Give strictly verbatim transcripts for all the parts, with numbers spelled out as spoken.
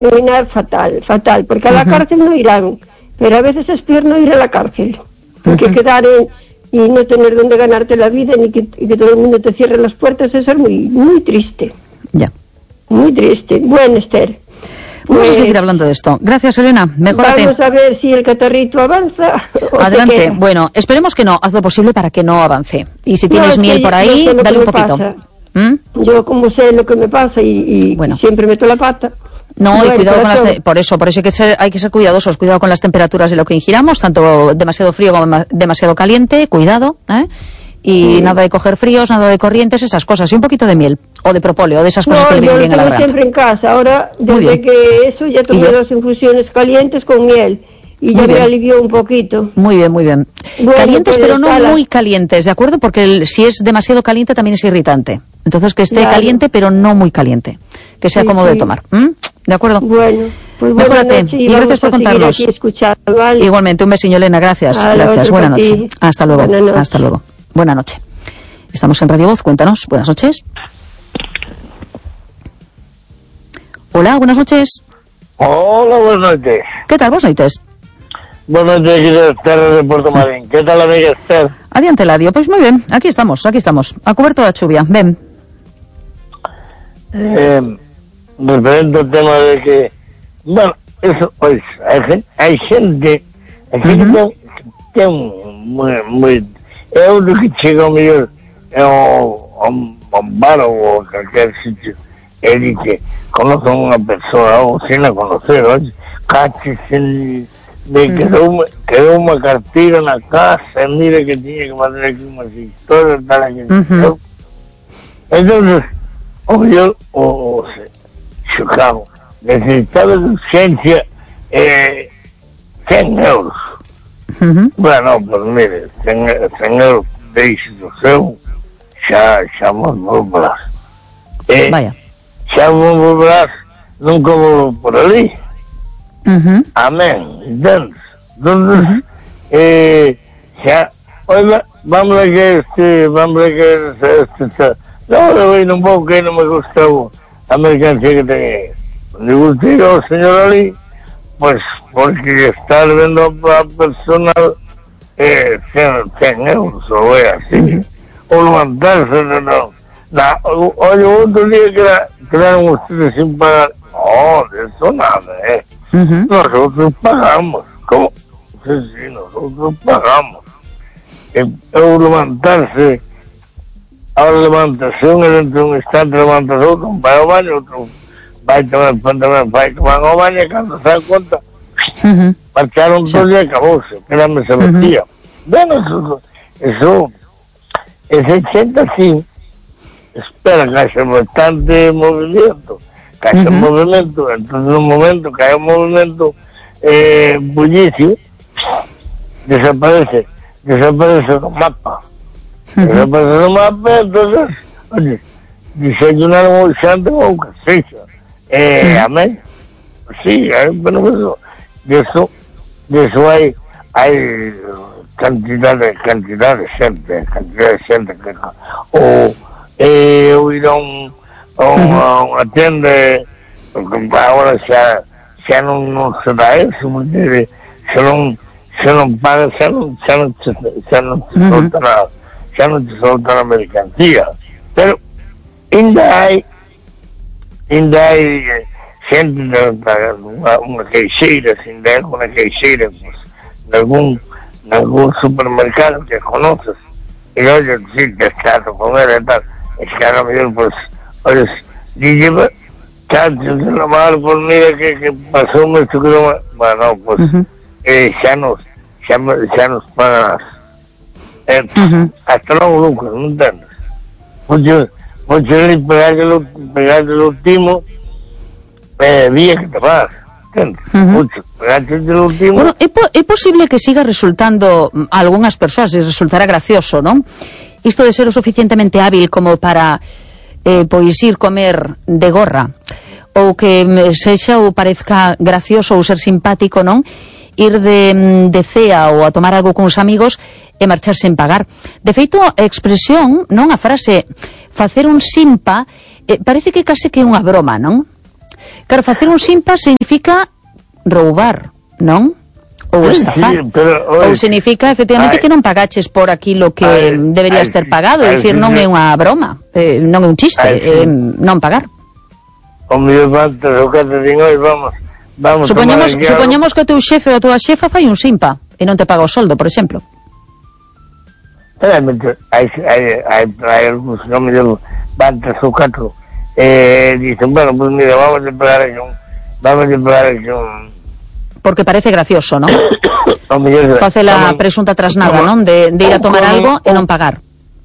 terminar fatal, fatal, porque a la uh-huh. cárcel no irán, pero a veces es peor no ir a la cárcel, porque uh-huh. quedar en, y no tener donde ganarte la vida, ni que, y que todo el mundo te cierre las puertas, eso es muy, muy triste. Ya. Muy triste. Bueno, Esther. Vamos pues, a seguir hablando de esto. Gracias, Elena. Mejórate. Vamos a ver si el catarrito avanza. Adelante. Bueno, esperemos que no. Haz lo posible para que no avance. Y si tienes no, miel sí, por ahí, no dale un poquito. ¿Mm? Yo como sé lo que me pasa y, y bueno. siempre meto la pata. No, bueno, y cuidado con las te- por eso, por eso hay que ser, hay que ser cuidadosos, cuidado con las temperaturas de lo que ingiramos, tanto demasiado frío como demasiado caliente, cuidado, ¿eh? Y sí. nada de coger fríos, nada de corrientes, esas cosas, y un poquito de miel, o de propóleo, de esas cosas no, que le vienen bien a la garganta. Siempre en casa, ahora desde que eso ya tomé dos infusiones calientes con miel. Y ya me alivió un poquito. Muy bien, muy bien. Bueno, calientes, pues, pero no la... muy calientes, ¿de acuerdo? Porque el, si es demasiado caliente también es irritante. Entonces que esté claro. caliente, pero no muy caliente. Que sea sí, cómodo sí. de tomar. ¿Mm? ¿De acuerdo? Bueno, pues mejórate. Noche, y gracias por contarnos. Escuchar, ¿vale? Igualmente, un besillo, Elena. Gracias. A gracias. Buena noche. Ti. Hasta luego. Noche. Hasta luego. Buena noche. Estamos en Radio Voz. Cuéntanos. Buenas noches. Hola, buenas noches. Hola, buenas noches. ¿Qué tal? Buenas noches. Buenas noches, Esther de Puerto Marín. ¿Qué tal, amiga Esther? Adiante, Ladio. Pues muy bien, aquí estamos, aquí estamos. A cubierto la lluvia. Ven. Eh, referente al tema de que, bueno, eso, pues, hay, hay gente, hay gente uh-huh. que es muy, muy, es uno que llega a un millón, a un bar o a cualquier sitio, y dice, conoce a una persona, o sin la conocer, oye, caches en... Me uh-huh. quedó, una, quedó una cartilla en la casa, mire que tiene que mandar aquí unas historias, tal, aquí. Uh-huh. Entonces, o yo, o, o se chocamos, necesitaba de urgencia eh, cien euros. Uh-huh. Bueno, pues mire, cien, cien euros de institución, ya, ya vamos por eh, Vaya. Ya vamos por nunca vamos por allí. Uh-huh. Amén. Entonces, entonces uh-huh. eh, ya, oiga, vamos a que este, vamos a que este, este, no, le voy un poco que no me gusta la mercancía que tenía. Le gusta yo, señor Ali, pues, porque está viendo a personal eh, cien euros, o voy así, o levantarse, no, no. Na, oye, otro día que la, quedaron ustedes sin pagar, no, de eso nada, eh. Uh-huh. Nosotros pagamos. ¿Cómo? Sí, sí, nosotros pagamos. El, el levantarse, ahora levantarse uno dentro de un instante, levantarse otro, un va al baño, otro va a tomar el pantalón, va a tomar al baño, cuando se da cuenta, uh-huh. marcharon sí. todo y acabóse, espérame, se metía. Uh-huh. Bueno, eso, eso, ese ochenta sí, espera que haya bastante movimiento. Que haya uh-huh. movimiento, entonces en un momento que haya un movimiento eh, bullicio, desaparece, desaparece el mapa, uh-huh. desaparece el mapa, entonces, oye, desayunar un chante con un castillo, eh, uh-huh. amén, sí, hay, bueno, eso, de eso, de eso hay, hay cantidad de, cantidad de gente, cantidad de gente que, o, eh, hubiera un, o uh-huh. una tienda, porque ahora ya, ya no, no se da eso, porque se no, se no paga, ya no, ya no, ya no se uh-huh. solta la, ya no se solta la mercancía. Pero, ainda hay, ainda hay gente, una, una queixeira, ainda hay una queixeira, pues, de algún, de algún supermercado que conoces, y oye, sí, que es caro comer y tal, es que a lo mejor, pues, oye, y lleva chances de la mar por mira que, que pasó un mes que no, bueno, pues uh-huh. eh, ya nos ya, ya nos pagan eh, uh-huh. hasta luego, Lucas, ¿no entiendes? Mucho, mucho es pegarte el, pegarte el último eh, día que te vas, ¿entiendes? Uh-huh. Mucho, pegarte el último. Bueno, é, po- é posible que siga resultando a algunhas persoas, e resultará gracioso, non? Isto de ser o suficientemente hábil como para Eh, pois ir comer de gorra, ou que sexa ou parezca gracioso ou ser simpático, non? Ir de, de cea ou a tomar algo con os amigos e marchar sen pagar. De feito, a expresión, non? A frase facer un simpa, eh, parece que case que é unha broma, non? Claro, facer un simpa significa roubar, non? Ou estafar. Sí, pero, oi, ou significa, efectivamente, ai, que non pagaches por aquilo que ai, deberías ai, ter pagado. É ai, dicir, non sí, é unha broma, eh, non é un chiste, ai, sí. eh, non pagar. O mellor vantas o que te digo, oi, vamos, vamos Supoñemos, tomar supoñemos que o teu xefe ou a tua xefa fai un simpa e non te paga o soldo, por exemplo. Realmente, hai, hai, hai, hai algúns que o mellor vantas o catro, eh, dicen, bueno, pues mira, vamos a pagar aquí un, vamos a pagar aquí un... Porque parece gracioso, non? O mellor... Face la presunta trasnada, non? De, de ir a tomar algo e non pagar.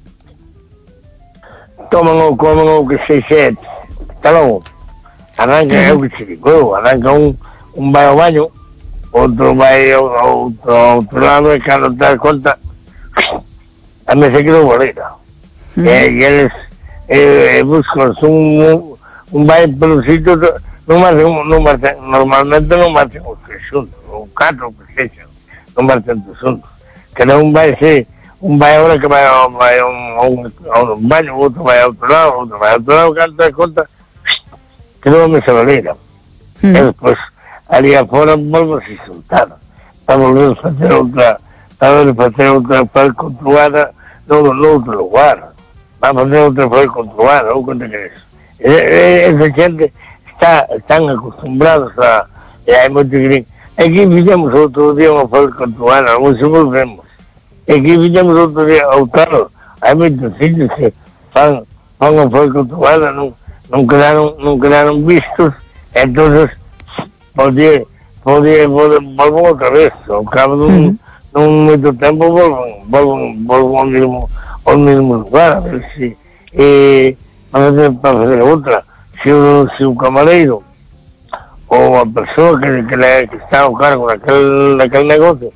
Toman o, coman o que se xete, está logo. Arranca, é o que se digo, arranca un, un vai ao baño, outro vai ao outro, outro lado, e cando te das conta, a me se quedou bolera. Uh -huh. E, e eles eh, buscan un, un vai pelo sitio, non marchen, non marchen, normalmente non marchen os tres xuntos, ou catro, que sexan, non marchen os xuntos. Cada un vai ser, un vai agora que vai a, vai a, un, a, un, a un baño, outro vai a outro lado, outro vai a outro lado, cando te das conta, quedou a mesa bolera. Mm. E despois, ali afora, volvos a insultar, para volver a facer outra, para volver a facer outra para controlada no, no outro lugar. Para facer outra para controlada, ou quanto que é eso. E, e, esa xente está, están acostumbrados a, e hai moito que din, aquí fixemos outro día unha para controlada, non se volvemos. E aquí fixemos outro día, outro, hai moitos sitios que fan, fan unha para controlada, non, non quedaron, non quedaron vistos, entonces podía, podía, volver outra vez, ao cabo dun, mm. dun moito tempo volven, volven, volven ao mesmo, ao mesmo lugar, a ver si, eh, para fazer, para fazer outra, se o, se o camareiro, ou a persoa que, que, le, que está ao cargo daquel, daquel negocio,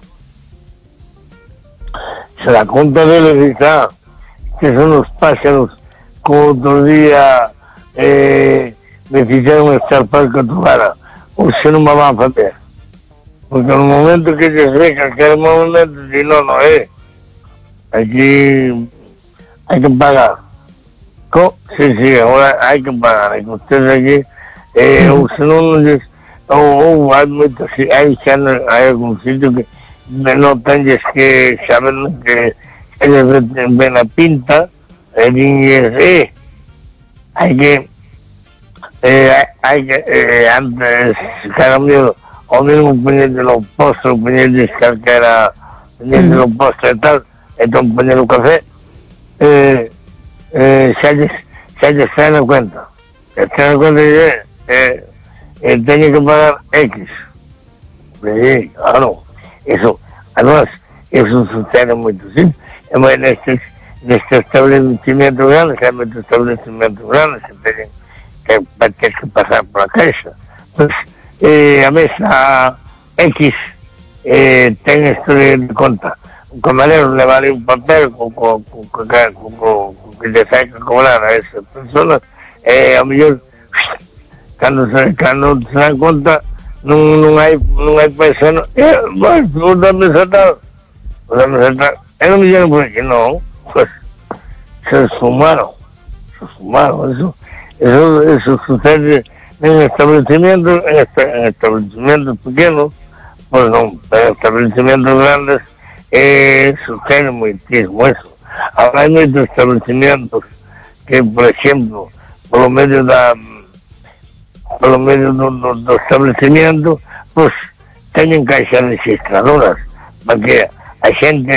se dá conta deles e está, que son os páxaros que outro día eh, me fixeron estar para controlar, ou se non me van a fazer. Porque no momento que se ve que aquel momento, si no, no é. Aquí hai que pagar. Co? Sí, sí, agora hai que pagar. Hai que ustedes aquí, eh, ou se non, ou, ou hai moitos, hai, hai algún sitio que non tendes que saber que eles ven a pinta, e dinlles, eh, hai que, eh, hai que, eh, antes, cada mío, o mesmo poñer no postre, poñer calquera, poñer no postre e tal, entón poñer o café, eh, eh, xa lles, xa lles traen a cuenta. E traen a cuenta e eh, eh, eh, teño que pagar X. Sí, claro, eso, además, eso sucede moito, sí, e moi nestes, nestes establecimientos grandes, hai moitos establecimientos grandes que teñen que, que, que pasar por a caixa. Pues, eh, a mesa X eh, ten isto de, de conta. Un camarero le vale un papel con, con, con, con, con, con, con que le saca a cobrar a esas personas, eh, a mellor cando se, cando se dan conta non, non hai non hai paisa, non, eh, vai, vou darme saltar, vou darme saltar, e non me dieron por aquí, non, pues, se sumaron, se sumaron, eso, eso, eso sucede en establecimientos, en, esta, en establecimientos pequenos, pues non, en establecimientos grandes, eh, sucede muitísimo eso. Ahora hai moitos establecimientos que, por exemplo, polo medio da, polo medio do, do, do establecimiento, pues, teñen caixas registradoras, porque a xente,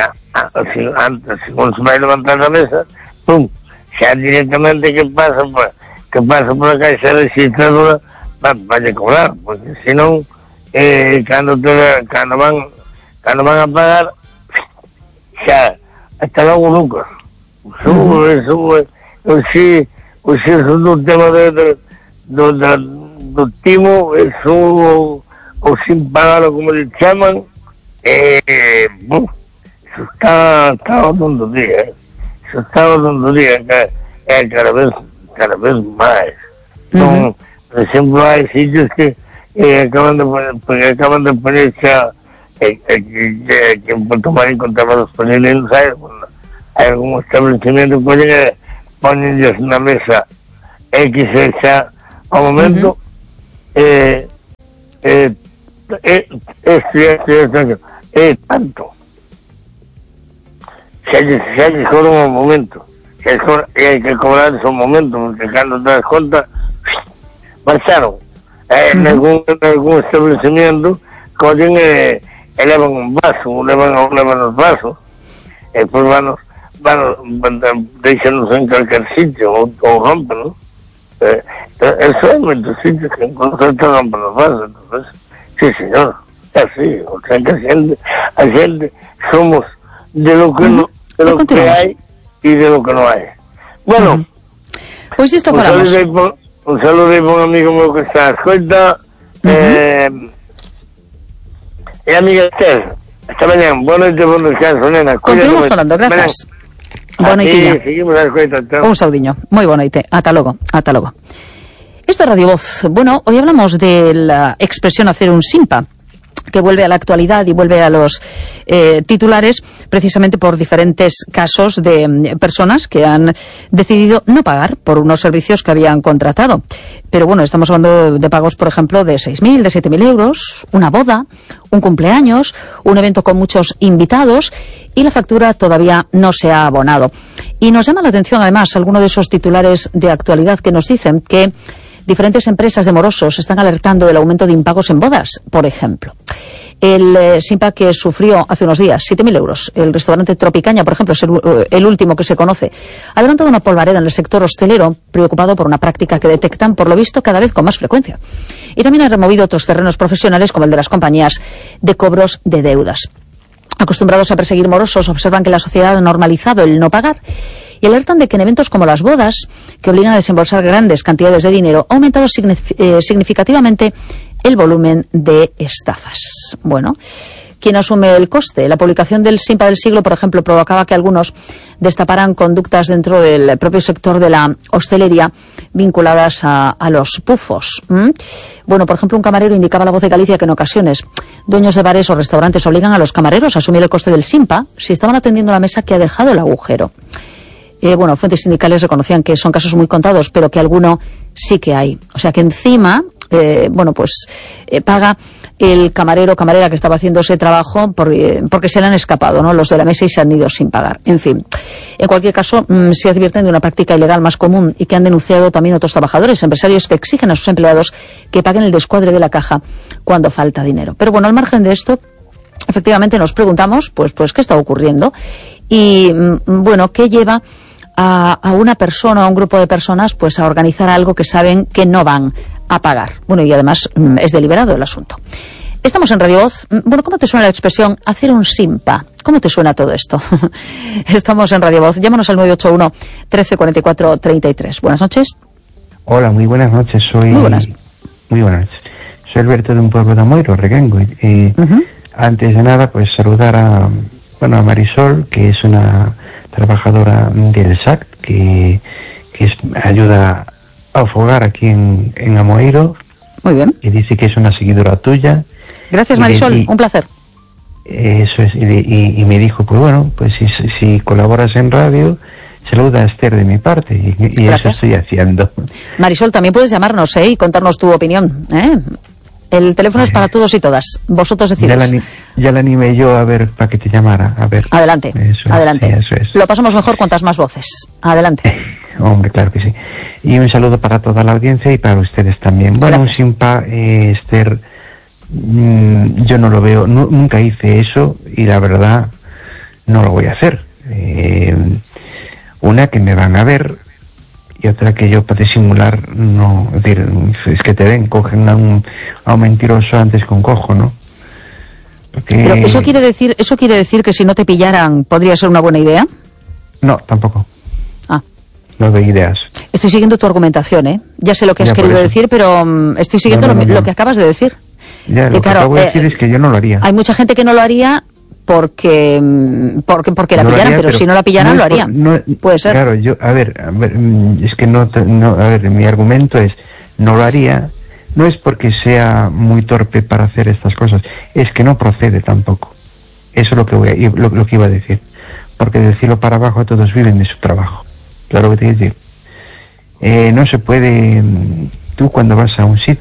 antes, quando se vai levantar a mesa, pum, xa directamente que pasa por que pasa por a caixa registradora vai a cobrar, porque senón eh, cando, te, cando van cando van a pagar xa hasta logo nunca. Eso, eso, o si o si es un tema de, de, do, de, do timo, eso o, o sin pagar, como le chaman, eh, buf, eso está está o todo día, eh. Eso está o todo día, que é cada vez cada vez máis. Non, uh -huh. Por exemplo, hai sitios que eh, acaban de poner, porque acaban de poner xa eh, eh, que, que en Puerto Marín contaba los paneles, hai, bueno, hai algún establecimiento que ponen, ponen na mesa X xa ao momento, uh eh, eh, eh, esto y esto y esto, eh, tanto. Si hay, que, si hay que cobrar un momento, si hay, que, hay que cobrar esos momentos, porque cuando te das cuenta, marcharon. Eh, en, algún, en algún establecimiento, cogen, eh, elevan un vaso, elevan, elevan los vasos, eh, pues van, van, van, déjanos en cualquier sitio, o, o rompen, ¿no? Eh, eso es muchos sitios que incluso te rompen los vasos, entonces, sí señor, así, o sea que gente, hay gente, somos de lo que no, de lo que hay y de lo que no hay. Bueno, uh-huh. Pois isto falamos. Un saludo para un amigo mío que está a escoita, uh-huh. eh, e amiga Esther, hasta mañana, boa noite, bon descanso, nena. Continuamos falando, grazas. Boa noitiña. Seguimos a escoita, chao. Un saudiño, moi boa noite, ata logo, ata logo. Esto es Radio Voz. Bueno, hoy hablamos de la expresión hacer un simpa, que vuelve a la actualidad y vuelve a los eh, titulares precisamente por diferentes casos de eh, personas que han decidido no pagar por unos servicios que habían contratado. Pero bueno, estamos hablando de pagos, por ejemplo, de seis mil, de siete mil euros, una boda, un cumpleaños, un evento con muchos invitados y la factura todavía no se ha abonado. Y nos llama la atención además alguno de esos titulares de actualidad que nos dicen que diferentes empresas de morosos están alertando del aumento de impagos en bodas, por ejemplo. El eh, simpa que sufrió hace unos días, siete mil euros. El restaurante Tropicaña, por ejemplo, es el, el último que se conoce. Ha levantado una polvareda en el sector hostelero, preocupado por una práctica que detectan, por lo visto, cada vez con más frecuencia. Y también ha removido otros terrenos profesionales, como el de las compañías de cobros de deudas. Acostumbrados a perseguir morosos, observan que la sociedad ha normalizado el no pagar y alertan de que en eventos como las bodas, que obligan a desembolsar grandes cantidades de dinero, ha aumentado signif- eh, significativamente el volumen de estafas. Bueno, ¿quién asume el coste? La publicación del Simpa del Siglo, por ejemplo, provocaba que algunos destaparan conductas dentro del propio sector de la hostelería vinculadas a, a los pufos. ¿Mm? Bueno, por ejemplo, un camarero indicaba a La Voz de Galicia que en ocasiones dueños de bares o restaurantes obligan a los camareros a asumir el coste del Simpa si estaban atendiendo la mesa que ha dejado el agujero. Eh, bueno, fuentes sindicales reconocían que son casos muy contados, pero que alguno sí que hay. O sea que encima, eh, bueno, pues eh, paga el camarero o camarera que estaba haciendo ese trabajo por, eh, porque se le han escapado, ¿no?, los de la mesa y se han ido sin pagar. En fin, en cualquier caso, mmm, se advierten de una práctica ilegal más común y que han denunciado también otros trabajadores, empresarios que exigen a sus empleados que paguen el descuadre de la caja cuando falta dinero. Pero bueno, al margen de esto, efectivamente nos preguntamos, pues, pues ¿qué está ocurriendo? Y, mmm, bueno, ¿qué lleva a, a una persona o a un grupo de personas pues a organizar algo que saben que no van a pagar? Bueno, y además mmm, es deliberado el asunto. Estamos en Radio Voz. Bueno, ¿cómo te suena la expresión hacer un simpa? ¿Cómo te suena todo esto? Estamos en Radio Voz. Llámanos al nueve ocho uno, trece cuarenta y cuatro, treinta y tres. Buenas noches. Hola, muy buenas noches. Soy... Muy buenas. Muy buenas noches. Soy Alberto de un pueblo de Amoiro, Requengo. Y uh-huh. Antes de nada, pues saludar a, bueno, a Marisol, que es una trabajadora del S A C, que, que es, ayuda a afogar aquí en, en Amoiro. Muy bien. Y dice que es una seguidora tuya. Gracias, Marisol, y, un placer. Eso es, y, y, y me dijo, pues bueno, pues si, si colaboras en radio, saluda a Esther de mi parte, y, y eso estoy haciendo. Marisol, también puedes llamarnos, ¿eh?, y contarnos tu opinión, ¿eh? El teléfono es para todos y todas, vosotros decidís. Ya la, ya la animé yo a ver, para que te llamara, a ver. Adelante, eso adelante. Es, sí, eso es. Lo pasamos mejor cuantas más voces. Adelante. Eh, hombre, claro que sí. Y un saludo para toda la audiencia y para ustedes también. Bueno, gracias. Un simpa, eh, Esther, mmm, yo no lo veo, no, nunca hice eso y la verdad no lo voy a hacer. Eh, una que me van a ver y otra que yo para disimular no, es decir, es que te ven, cogen a un, a un mentiroso antes que un cojo, ¿no? Porque... Pero eso quiere decir, eso quiere decir que si no te pillaran podría ser una buena idea. No, tampoco. Ah. No de ideas. Estoy siguiendo tu argumentación, ¿eh? Ya sé lo que has ya querido decir, pero um, estoy siguiendo no, no, no, lo, no. lo que acabas de decir. Ya, y lo claro, que acabo de eh, decir es que yo no lo haría. Hay mucha gente que no lo haría porque porque, porque la no pillaran, haría, pero, pero si no la pillaran no lo haría. Por, no, Puede ser. Claro, yo, a ver, a ver, es que no, no, a ver, mi argumento es, no lo haría, no es porque sea muy torpe para hacer estas cosas, es que no procede tampoco. Eso es lo que voy a, lo, lo que iba a decir. Porque del cielo para abajo todos viven de su trabajo. Claro que te quiero decir. Eh, no se puede, tú cuando vas a un sitio,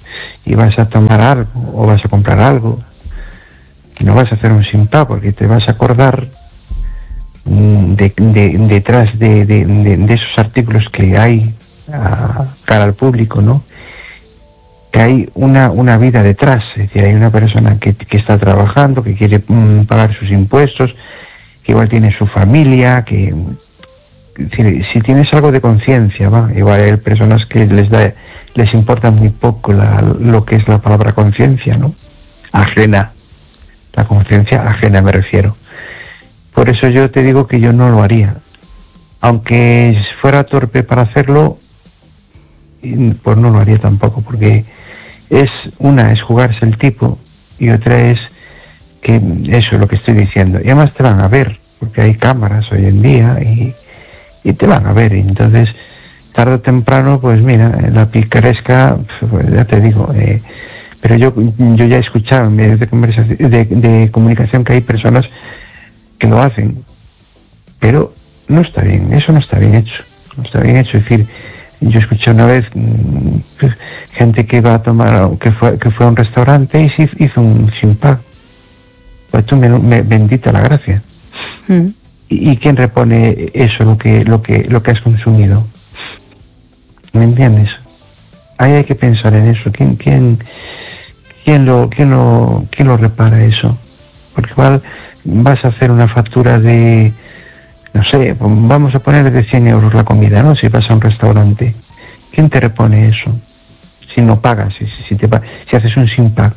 y vas a tomar algo o vas a comprar algo, no vas a hacer un simpa porque te vas a acordar de, de, detrás de, de, de, de esos artículos que hay a cara al público, ¿no? Que hay una, una vida detrás, es decir, hay una persona que, que está trabajando, que quiere mm, pagar sus impuestos, que igual tiene su familia, que si, si tienes algo de conciencia, va, igual hay personas que les da, les importa muy poco la, lo que es la palabra conciencia, ¿no? Ajena, la conciencia ajena me refiero. Por eso yo te digo que yo no lo haría, aunque fuera torpe para hacerlo, pues no lo haría tampoco, porque es una es jugarse el tipo y otra es que eso es lo que estoy diciendo, y además te van a ver porque hay cámaras hoy en día y, y te van a ver, y entonces tarde o temprano pues mira, la picaresca, pues ya te digo, eh, pero yo yo ya he escuchado en medios de conversación de, de comunicación que hay personas que lo hacen, pero no está bien, eso no está bien hecho, no está bien hecho. Es decir, yo escuché una vez pues, gente que iba a tomar, que fue que fue a un restaurante y se hizo un simpa. Pues tú me, me bendita la gracia. Mm. ¿Y, ¿Y quién repone eso, lo que lo que lo que has consumido? ¿Me entiendes? Ahí hay que pensar en eso. ¿Quién quién quién lo quién lo quién lo repara eso? Porque igual vas a hacer una factura de, no sé, vamos a poner de cien euros la comida, ¿no? Si vas a un restaurante, ¿quién te repone eso? Si no pagas, si, si, te, si haces un simpa.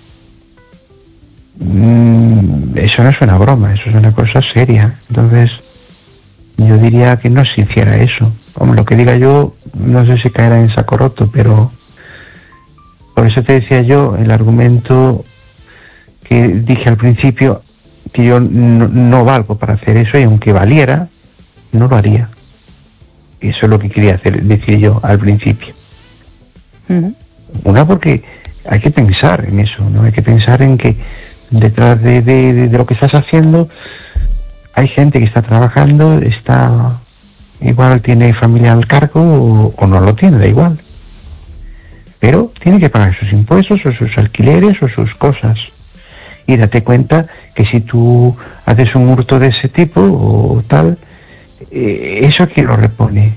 Mm, eso no es una broma, eso es una cosa seria. Entonces, yo diría que no se hiciera eso. Como lo que diga yo, no sé si caerá en saco roto, pero por eso te decía yo el argumento que dije al principio, que yo no, no valgo para hacer eso, y aunque valiera, no lo haría. Eso es lo que quería hacer, decir yo al principio. Uh-huh. Una, porque hay que pensar en eso, ¿no? Hay que pensar en que detrás de, de, de, de lo que estás haciendo hay gente que está trabajando, está igual tiene familia al cargo o, o no lo tiene, da igual. Pero tiene que pagar sus impuestos o sus alquileres o sus cosas. Y date cuenta que si tú haces un hurto de ese tipo o tal, eh, ¿eso quién lo repone?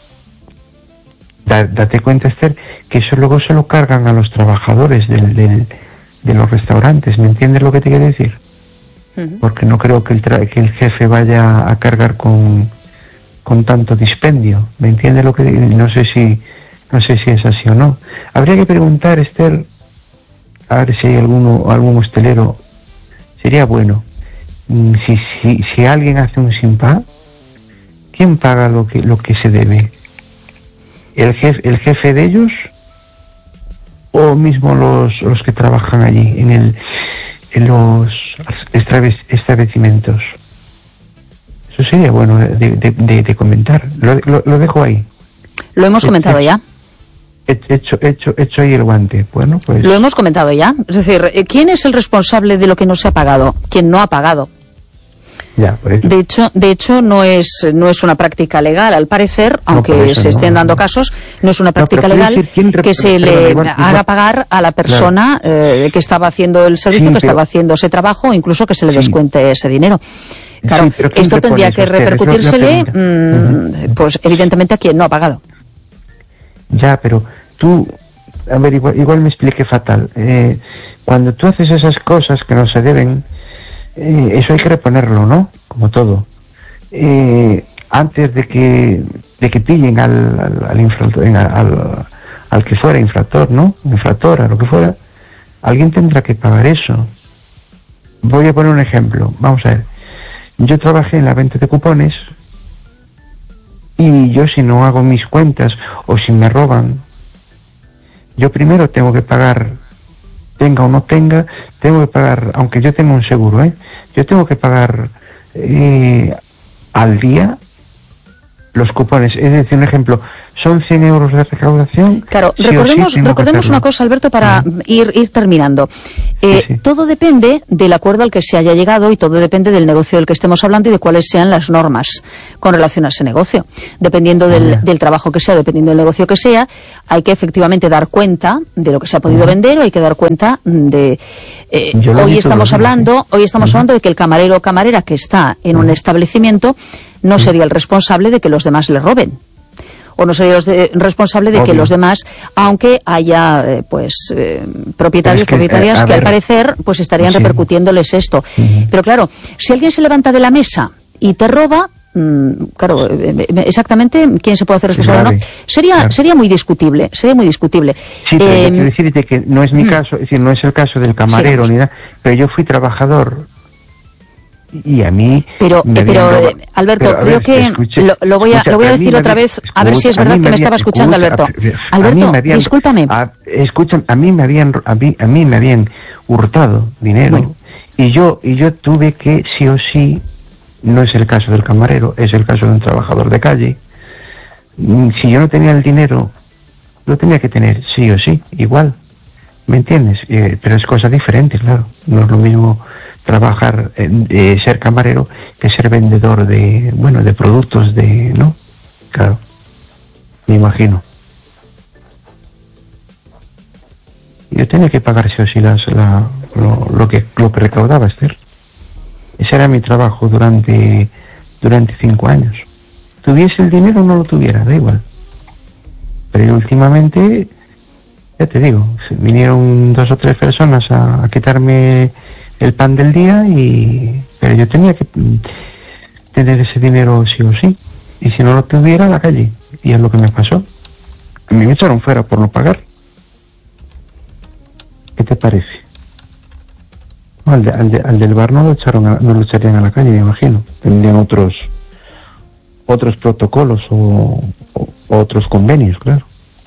Da, date cuenta, Esther, que eso luego se lo cargan a los trabajadores del, del, de los restaurantes. ¿Me entiendes lo que te quiero decir? Uh-huh. Porque no creo que el, tra- que el jefe vaya a cargar con, con tanto dispendio. ¿Me entiendes lo que digo? No sé si, no sé si es así o no. Habría que preguntar, Esther, a ver si hay alguno, algún hostelero, sería bueno, si, si, si alguien hace un simpa, ¿quién paga lo que, lo que se debe? ¿El jefe, el jefe de ellos o mismo los, los que trabajan allí en el, en los establecimientos? Eso sería bueno de, de, de, de comentar. Lo, lo, lo dejo ahí. Lo hemos comentado he, ya. He hecho, hecho, hecho ahí el guante. Bueno, pues. Lo hemos comentado ya. Es decir, ¿quién es el responsable de lo que no se ha pagado? ¿Quién no ha pagado? Ya, por eso. De hecho, de hecho no es no es una práctica legal, al parecer, aunque no, se estén no, dando no. casos, no es una práctica no, legal rep- que se perdón, le igual, haga igual. pagar a la persona claro. eh, que estaba haciendo el servicio, sí, que pero... estaba haciendo ese trabajo, o incluso que se le descuente sí. ese dinero. Claro, sí, esto tendría que repercutírsele, mmm, uh-huh. pues evidentemente a quien no ha pagado. Ya, pero tú, a ver, igual, igual me expliqué fatal. Eh, cuando tú haces esas cosas que no se deben, eh, eso hay que reponerlo, ¿no? Como todo. Eh, antes de que de que pillen al al, al, infractor, al al que fuera infractor, ¿no? Infractora, lo que fuera, alguien tendrá que pagar eso. Voy a poner un ejemplo. Vamos a ver. Yo trabajé en la venta de cupones y yo, si no hago mis cuentas o si me roban, yo primero tengo que pagar, tenga o no tenga, tengo que pagar, aunque yo tenga un seguro, ¿eh? Yo tengo que pagar eh, al día los cupones. Es decir, un ejemplo, son cien euros de recaudación. Claro, sí recordemos, sí recordemos una cosa, Alberto, para uh-huh. ir, ir terminando. Eh, sí, sí. Todo depende del acuerdo al que se haya llegado y todo depende del negocio del que estemos hablando y de cuáles sean las normas con relación a ese negocio. Dependiendo del, uh-huh. del trabajo que sea, dependiendo del negocio que sea, hay que efectivamente dar cuenta de lo que se ha podido uh-huh. vender o hay que dar cuenta de... Eh, hoy estamos hablando, hoy estamos uh-huh. hablando de que el camarero o camarera que está en uh-huh. un establecimiento no uh-huh. sería el responsable de que los demás le roben. O no sería los de, responsable de Obvio. que los demás, aunque haya eh, pues eh, propietarios, que, propietarias eh, que ver, al parecer pues estarían sí. repercutiéndoles esto. Uh-huh. Pero claro, si alguien se levanta de la mesa y te roba, mmm, claro, eh, exactamente quién se puede hacer responsable o no, sería claro. sería muy discutible, sería muy discutible. Sí, pero eh, yo quiero decirte que no es mi mm. caso, es decir, no es el caso del camarero sí, ni nada, pero yo fui trabajador. Y a mí pero pero eh, Alberto pero, creo ver, que escuche, lo, lo voy a escucha, lo voy a decir a otra había, vez a ver si es verdad que me, había, estaba escuchando escucha, Alberto a, a Alberto habían, discúlpame a, escucha a mí me habían a mí, a mí me habían hurtado dinero bueno. y yo y yo tuve que sí o sí, no es el caso del camarero, es el caso de un trabajador de calle, si yo no tenía el dinero lo tenía que tener sí o sí igual, ¿me entiendes? Eh, pero es cosa diferente, claro, no es lo mismo trabajar, eh, ser camarero que ser vendedor de, bueno, de productos de, ¿no? Claro, me imagino. Yo tenía que pagar sí o sí las, la, lo, lo que lo que recaudaba, Esther. Ese era mi trabajo durante durante cinco años. Tuviese el dinero o no lo tuviera, da igual. Pero yo últimamente, ya te digo, vinieron dos o tres personas a, a quitarme el pan del día y pero yo tenía que tener ese dinero sí o sí, y si no lo tuviera, a la calle, y es lo que me pasó. A mí me echaron fuera por no pagar. ¿Qué te parece? No, al, de, al, de, al del bar no lo echaron a, no lo echarían a la calle, me imagino. Tendrían otros otros protocolos o, o, o otros convenios, claro.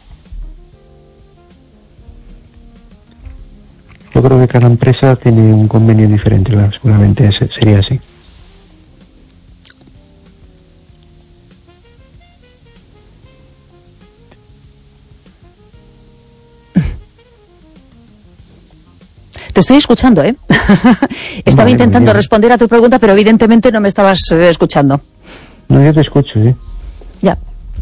Yo creo que cada empresa tiene un convenio diferente, claro, seguramente ese sería así. Te estoy escuchando, ¿eh? Estaba vale, intentando responder a tu pregunta, pero evidentemente no me estabas eh, escuchando. No, yo te escucho, ¿sí? Ya.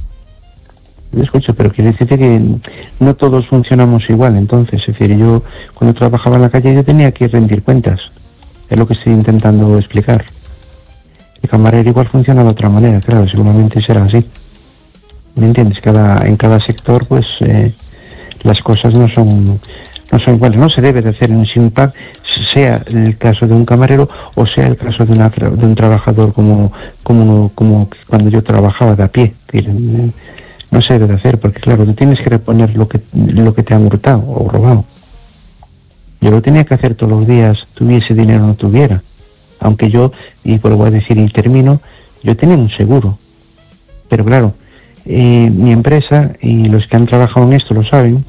Yo escucho, pero quiere decirte que no todos funcionamos igual, entonces, es decir, yo cuando trabajaba en la calle yo tenía que rendir cuentas, es lo que estoy intentando explicar. El camarero igual funciona de otra manera, claro, seguramente será así. ¿Me entiendes? Cada, en cada sector, pues, eh, las cosas no son, no son iguales. No se debe de hacer en un SINPAC, sea el caso de un camarero o sea el caso de, una, de un trabajador como, como, como cuando yo trabajaba de a pie. No se debe de hacer, porque claro, tú tienes que reponer lo que lo que te han hurtado o robado. Yo lo tenía que hacer todos los días, tuviese dinero o no tuviera. Aunque yo, y vuelvo a decir y termino, yo tenía un seguro. Pero claro, eh, mi empresa, y los que han trabajado en esto lo saben,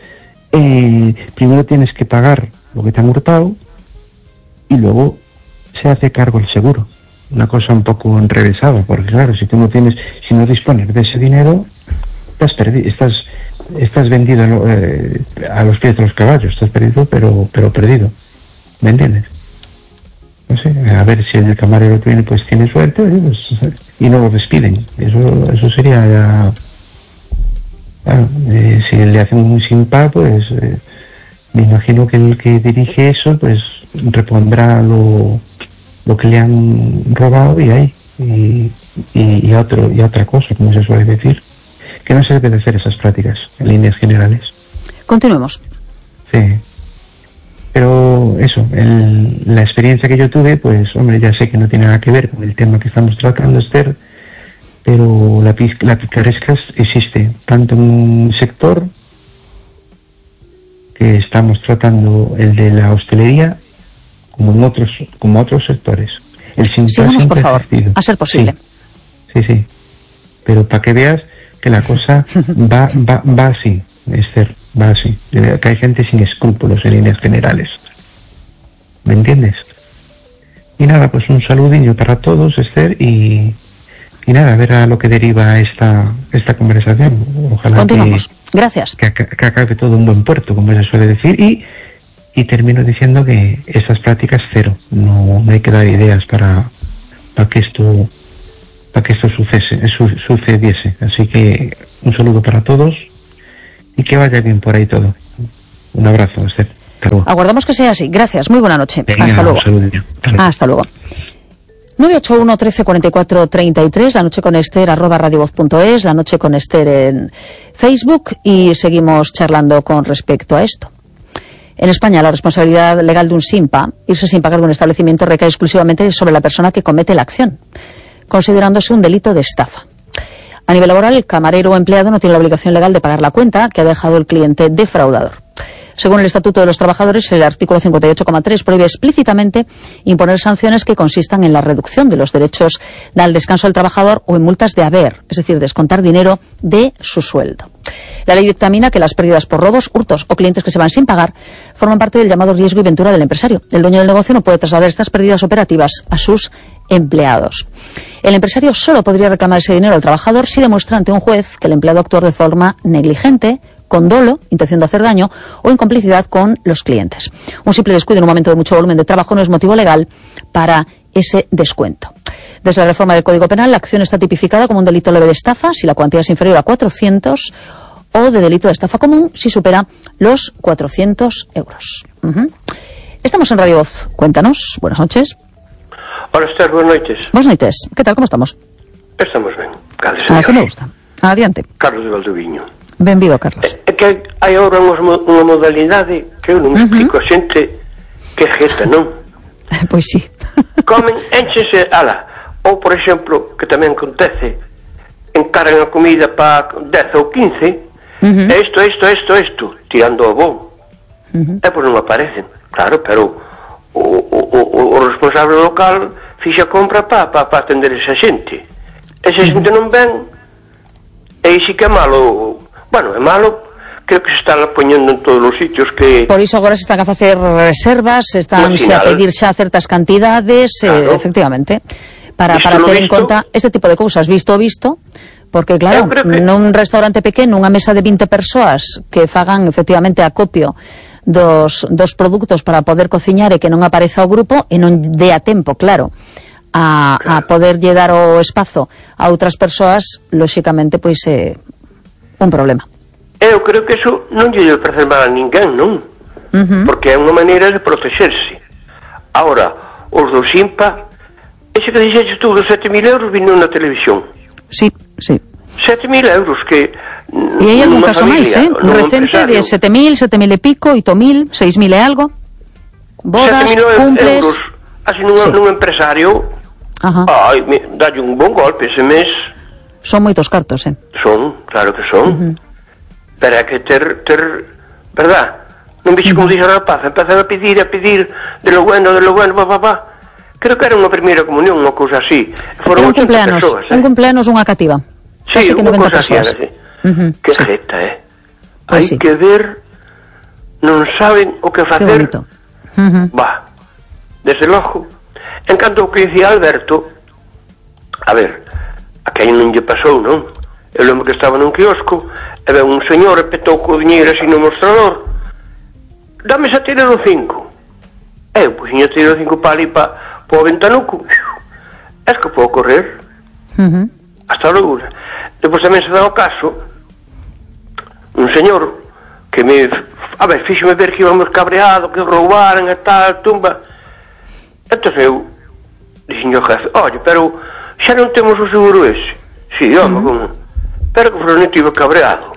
eh, primero tienes que pagar lo que te han hurtado y luego se hace cargo el seguro. Una cosa un poco enrevesada, porque claro, si tú no tienes, si no dispones de ese dinero, estás perdido, estás, estás vendido eh, a los pies de los caballos, estás perdido, pero, pero perdido, ¿me entiendes? No sé, a ver si el camarero tiene, pues tiene suerte, pues, y no lo despiden, eso, eso sería ya, claro, eh, si le hacen un SINPAC, pues, eh, me imagino que el que dirige eso, pues, repondrá lo lo que le han robado y ahí y, y, y, otro, y otra cosa, como se suele decir, que no se debe de hacer esas prácticas en líneas generales. Continuemos. Sí, pero eso, el, la experiencia que yo tuve, pues hombre, ya sé que no tiene nada que ver con el tema que estamos tratando, Esther, pero la, la picaresca existe tanto en un sector que estamos tratando, el de la hostelería, como en otros como otros sectores. El Sigamos, por favor, a ser posible. Sí, sí, sí. Pero para que veas que la cosa va va va así, Esther, va así. Que hay gente sin escrúpulos en líneas generales. ¿Me entiendes? Y nada, pues un saludillo para todos, Esther, y y nada, a ver a lo que deriva esta esta conversación. Ojalá Continuamos. Que, Gracias. Que, que acabe todo en buen puerto, como se suele decir, y y termino diciendo que estas prácticas cero, no, no hay que dar ideas para para que esto para que esto sucese, su, sucediese. Así que un saludo para todos y que vaya bien por ahí todo. Un abrazo, Esther. Hasta luego. Aguardamos que sea así. Gracias. Muy buena noche. Venga, Hasta luego. Hasta luego. Hasta luego. nueve ocho uno, trece, cuarenta y cuatro, treinta y tres, la noche con Esther, arroba radiovoz punto es, la noche con Esther en Facebook, y seguimos charlando con respecto a esto. En España, la responsabilidad legal de un SINPA, irse sin pagar de un establecimiento, recae exclusivamente sobre la persona que comete la acción, considerándose un delito de estafa. A nivel laboral, el camarero o empleado no tiene la obligación legal de pagar la cuenta que ha dejado el cliente defraudador. Según el Estatuto de los Trabajadores, el artículo cincuenta y ocho coma tres prohíbe explícitamente imponer sanciones que consistan en la reducción de los derechos al descanso del trabajador o en multas de haber, es decir, descontar dinero de su sueldo. La ley dictamina que las pérdidas por robos, hurtos o clientes que se van sin pagar forman parte del llamado riesgo y ventura del empresario. El dueño del negocio no puede trasladar estas pérdidas operativas a sus empleados. El empresario solo podría reclamar ese dinero al trabajador si demuestra ante un juez que el empleado actuó de forma negligente, con dolo, intención de hacer daño o en complicidad con los clientes. Un simple descuido en un momento de mucho volumen de trabajo no es motivo legal para ese descuento. Desde la reforma del Código Penal, la acción está tipificada como un delito leve de estafa si la cuantía es inferior a cuatrocientos, o de delito de estafa común si supera los cuatrocientos euros. Uh-huh. Estamos en Radio Voz. Cuéntanos. Buenas noches. Hola, Esther, buenas noches. Buenas noches. ¿Qué tal? ¿Cómo estamos? Estamos ben. Ah, se me gusta. Adiante. Carlos de Valdoviño. Benvido, Carlos. É que hai agora unha modalidade que eu non me explico a xente que jeta, non? Pois sí. Comen, énchense, ala. Ou, por exemplo, que tamén acontece, encaran a comida para dez ou quince, uh-huh. isto, isto, isto, isto, tirando o bon. Uh-huh. E pois non aparecen, claro, pero o, o, o, o responsable local fixa compra para pa, pa atender esa xente. Esa xente uh-huh. non ven, e si que é malo. Bueno, é malo, creo que se están poñendo en todos os sitios que... Por iso agora se están a facer reservas, están a pedir xa certas cantidades, claro. eh, efectivamente, para, para ter en conta este tipo de cousas, visto o visto, porque claro, que... nun restaurante pequeno, unha mesa de vinte persoas que fagan efectivamente acopio dos, dos produtos para poder cociñar e que non apareza o grupo e non dé a tempo, claro, a, claro. a poder lle dar o espazo a outras persoas, lóxicamente, pois é un problema. Eu creo que eso non lle debe parecer mal a ninguén, non? Uh-huh. Porque é unha maneira de protexerse. Ahora, os do SINPA, ese que dixeches tú dos sete mil euros vino na televisión. Sí, sí. sete mil euros que... E hai algún caso máis, eh? Un recente de sete mil, sete mil e pico, oito mil, seis mil e algo. Bodas, cumples... euros, así nun, sí. nun empresario, uh-huh. ai, me, dalle un bon golpe ese mes. Son moitos cartos, eh? Son, claro que son. Uh-huh. Pero hai que ter, ter, verdad? Non vixe como uh-huh. dixe a rapaz, empezan a pedir, a pedir de lo bueno, de lo bueno, pa, pa, pa. Creo que era unha primeira comunión, unha cousa así. Foron un cumpleanos, persoas, eh? un cumpleanos, unha cativa. Sí, unha cousa así, así. Uh-huh. Que sí. Jeta, eh? Hai sí. que ver, non saben o que facer. Que bonito. Uh-huh. Va, desde logo. En canto que dicía Alberto, a ver, a que aí non lle pasou, non? Eu lembro que estaba nun quiosco e ve un señor e petou co diñeiro así no mostrador. Dame esa tira do cinco. Eu, pois, iña tira do cinco para ali pa, pa o ventanuco. Es que podo correr. Uh-huh. Hasta logo. Depois tamén se dá o caso un señor que me, a ver, fíxome ver que íbamos cabreado, que roubaran e tal, tumba. Entón eu dixen ao jefe, oye, pero xa non temos o seguro ese. Si, sí, home, uh-huh. como? Pero que non tive cabreado.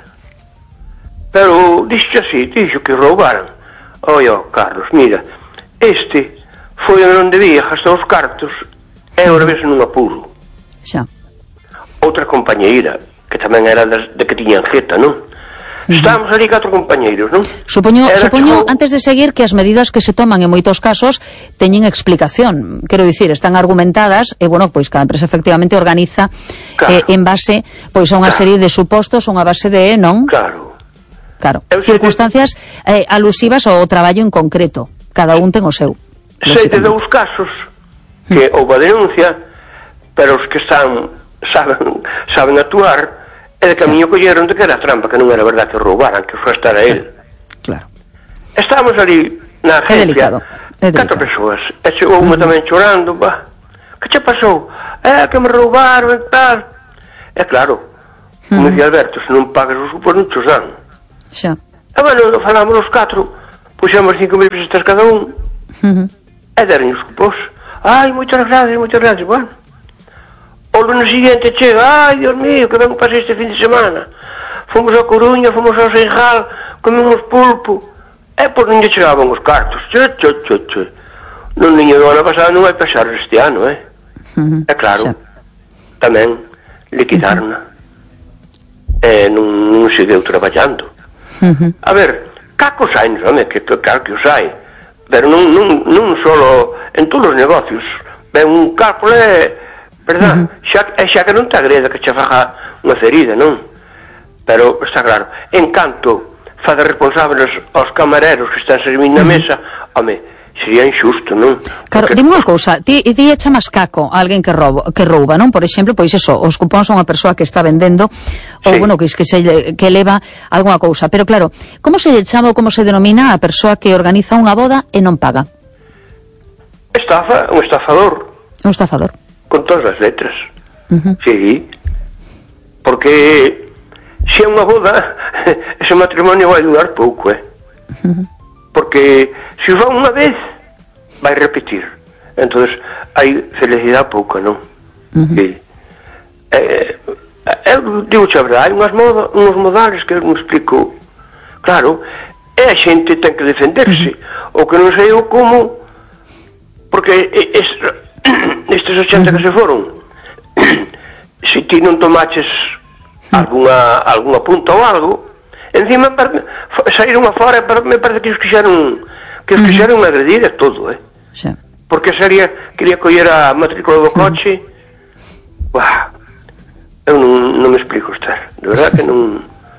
Pero dixo así, dixo que roubaran. Oye, oh, Carlos, mira, este foi onde debía gastar os cartos e agora vese nun apuro. Xa. Outra compañeira, que tamén era das, de que tiñan jeta, non? Uh-huh. Estábamos ali catro compañeiros, non? Supoño, supoño chegou... antes de seguir, que as medidas que se toman en moitos casos teñen explicación. Quero dicir, están argumentadas e, bueno, pois cada empresa efectivamente organiza claro. eh, en base pois a unha claro. serie de supostos, unha base de, non? Claro. Claro. Eu circunstancias eh, alusivas ao traballo en concreto. Cada un ten o seu. Sei de dous casos que houve a denuncia, pero os que están saben, saben actuar, e de camiño colleron de que era trampa, que non era verdad que roubaran, que foi a estar a él. Claro. Estábamos ali na agencia, é delicado, é delicado. catro persoas, e chegou unha tamén chorando, bah, que che pasou? É que me roubaron e tal. É claro, como dicía Alberto, se non pagas os cupos non chos dan. Xa. E bueno, falamos os catro, puxemos cinco mil pesetas cada un, Uh-huh. e deron os cupos. Ai, moitas gracias, moitas gracias, bueno. O lunes siguiente chega, ai, Dios mío, que ben pasei este fin de semana. Fomos a Coruña, fomos ao Seixal, comemos pulpo, e por non lle chegaban os cartos. Che, che, che, che. Non niño do ano pasado non vai pasar este ano, eh? Uh-huh. É claro, Xa. tamén liquidarna. Uh-huh. E non, non seguiu traballando. Uh-huh. A ver, cacos hai, non é? Que claro que os hai, pero non, non, non solo en todos os negocios. Ben un cálculo é, verdad? Uh-huh. Xa, é xa que non te agreda que che faja unha ferida, non? Pero está claro, en canto fa de responsables aos camareros que están servindo na mesa, home, sería injusto, non? Claro, Porque... dime unha cousa, ti, ti chamas caco a alguén que rouba, que rouba, non? Por exemplo, pois eso, os cupóns a unha persoa que está vendendo, ou, sí. bueno, que, que, se, que leva algunha cousa. Pero, claro, como se lle chama ou como se denomina a persoa que organiza unha boda e non paga? Estafa, un estafador. Un estafador. Con todas as letras. Uh-huh. Sí. Porque se é unha boda, ese matrimonio vai durar pouco, eh? Uh-huh. Porque se o fan unha vez vai repetir, entonces hai felicidade pouca, non? Uh-huh. Sí. eh, eu digo a verdade, hai unhas moda, uns modales que eu me explico, claro, e a xente ten que defenderse, uh-huh. o que non sei eu como, porque es, estes ochenta uh-huh. que se foron, se ti non tomaches alguna, alguna punta ou algo, encima saíron afora, me parece que os quixeron que os uh-huh. quixeron agredir a todo, eh? Xa. Porque sería, quería coller a matrícula do coche. Uh-huh. Buah, eu non, non me explico estar, de verdad que non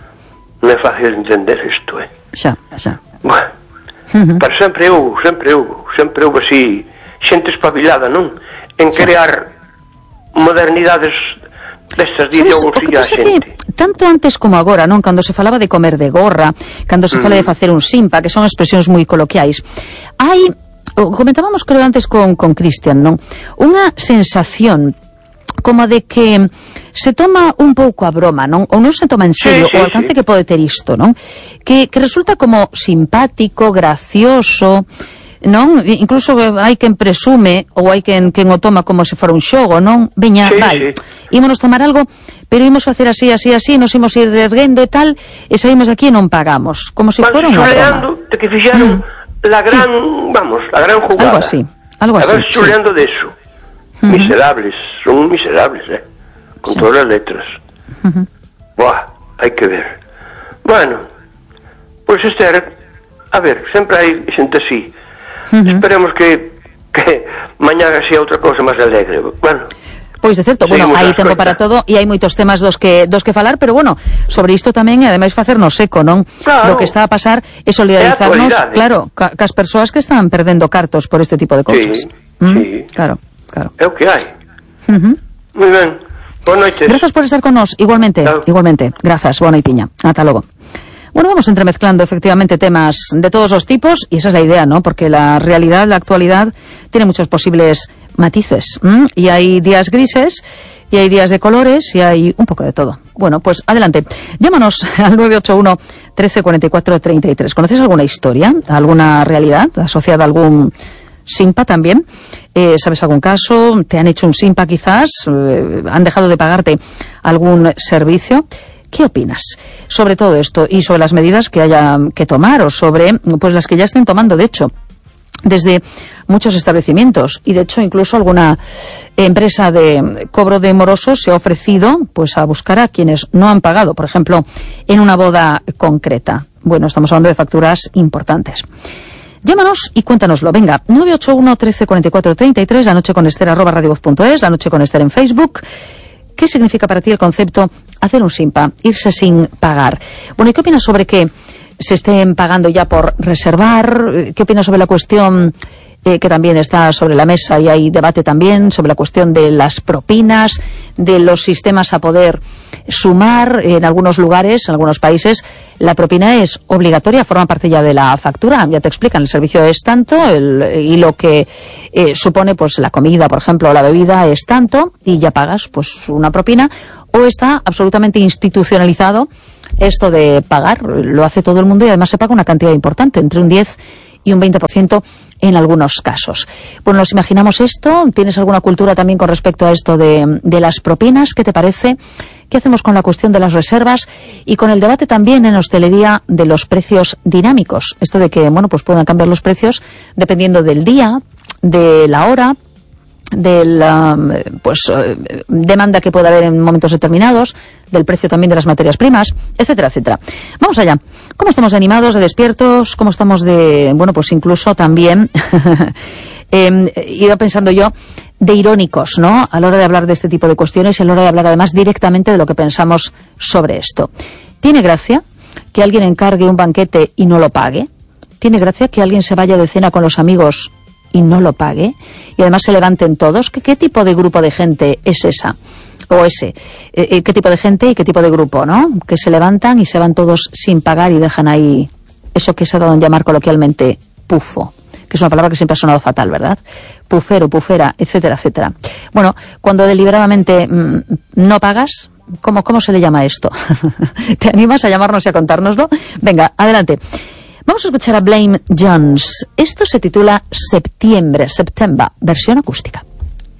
non é fácil entender isto, eh? Xa, xa. Buah, Uh-huh. pero sempre houve, sempre houve, sempre houve así xente espabilada, non? En crear modernidades destas de ideoloxía a xente. Tanto antes como agora, non? Cando se falaba de comer de gorra, cando se mm. fala de facer un simpa, que son expresións moi coloquiais, hai, comentábamos creo antes con, con Cristian, non? Unha sensación como de que se toma un pouco a broma, non? Ou non se toma en serio sí, sí, o alcance sí. que pode ter isto, non? Que, que resulta como simpático, gracioso, non? Incluso hai quen presume ou hai quen, quen o toma como se fora un xogo, non? Veña, sí, vai, sí. ímonos tomar algo, pero ímos facer así, así, así, nos imos ir erguendo e tal, e saímos de aquí e non pagamos, como se fora unha broma. De que fixeron mm. la gran, sí. vamos, la gran jugada. Algo así, algo así. A ver, xuleando sí. de eso. Uh-huh. Miserables, son miserables, eh? Con sí. todas as letras. Uh-huh. Buah, hai que ver. Bueno, pois pues, Esther, a ver, sempre hai xente así. Uh-huh. Esperemos que, que mañana sea outra cousa máis alegre. Bueno, pois de certo, bueno, hai tempo para todo e hai moitos temas dos que dos que falar, pero bueno, sobre isto tamén e ademais facernos eco, non? Claro. Do que está a pasar e solidarizarnos, claro, ca, cas persoas que están perdendo cartos por este tipo de cousas. Sí, ¿Mm? sí. Claro, claro. É o que hai. Uh-huh. Moi ben. Boa noite. Grazas por estar con nós, igualmente, claro. igualmente. Grazas, boa noitiña. Ata logo. Bueno, vamos entremezclando efectivamente temas de todos los tipos y esa es la idea, ¿no? Porque la realidad, la actualidad tiene muchos posibles matices. ¿m? Y hay días grises y hay días de colores y hay un poco de todo. Bueno, pues adelante. Llámanos al nueve ocho uno, trece cuarenta y cuatro, treinta y tres. ¿Conoces alguna historia, alguna realidad asociada a algún simpa también? Eh, ¿Sabes algún caso? ¿Te han hecho un simpa quizás? Eh, ¿Han dejado de pagarte algún servicio? ¿Qué opinas sobre todo esto y sobre las medidas que haya que tomar o sobre pues las que ya estén tomando, de hecho, desde muchos establecimientos y de hecho incluso alguna empresa de cobro de morosos se ha ofrecido pues a buscar a quienes no han pagado, por ejemplo, en una boda concreta? Bueno, estamos hablando de facturas importantes. Llámanos y cuéntanoslo. Venga, nueve ocho uno, trece cuarenta y cuatro, treinta y tres, la noche con Esther arroba radiovoz punto es, la noche con Esther en Facebook. ¿Qué significa para ti el concepto hacer un simpa, irse sin pagar? Bueno, ¿y qué opinas sobre que se estén pagando ya por reservar? ¿Qué opinas sobre la cuestión eh, que también está sobre la mesa, y hay debate también sobre la cuestión de las propinas, de los sistemas a poder sumar. En algunos lugares, en algunos países, la propina es obligatoria, forma parte ya de la factura, ya te explican, el servicio es tanto, el, y lo que eh, supone pues la comida, por ejemplo, o la bebida es tanto, y ya pagas pues una propina. O está absolutamente institucionalizado esto de pagar, lo hace todo el mundo, y además se paga una cantidad importante, entre un diez y un veinte por ciento en algunos casos. Bueno, nos imaginamos esto. ¿Tienes alguna cultura también con respecto a esto de, de las propinas? ¿Qué te parece? ¿Qué hacemos con la cuestión de las reservas? Y con el debate también en hostelería de los precios dinámicos. Esto de que, bueno, pues puedan cambiar los precios dependiendo del día, de la hora, del um, pues uh, demanda que pueda haber en momentos determinados, del precio también de las materias primas, etcétera, etcétera. Vamos allá. ¿Cómo estamos de animados, de despiertos? ¿Cómo estamos de, bueno, pues incluso también eh, iba pensando yo, de irónicos, ¿no?, a la hora de hablar de este tipo de cuestiones, y a la hora de hablar además directamente de lo que pensamos sobre esto? ¿Tiene gracia que alguien encargue un banquete y no lo pague? ¿Tiene gracia que alguien se vaya de cena con los amigos y no lo pague, y además se levanten todos? ¿Qué, qué tipo de grupo de gente es esa? O ese. Eh, ¿Qué tipo de gente y qué tipo de grupo, no? Que se levantan y se van todos sin pagar y dejan ahí eso que se ha dado a llamar coloquialmente pufo, que es una palabra que siempre ha sonado fatal, ¿verdad? Pufero, pufera, etcétera, etcétera. Bueno, cuando deliberadamente mmm, no pagas, ¿cómo, cómo se le llama esto? ¿Te animas a llamarnos y a contárnoslo? Venga, adelante. Vamos a escuchar a Blame Jones. Esto se titula Septiembre, September, versión acústica.